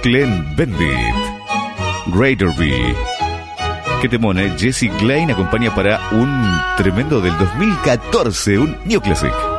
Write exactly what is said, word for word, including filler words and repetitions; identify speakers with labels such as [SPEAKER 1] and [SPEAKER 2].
[SPEAKER 1] Clean Bandit. Raiderby. Qué temón, ¿eh? Jesse Klein acompaña para un tremendo del dos mil catorce, un New Classic.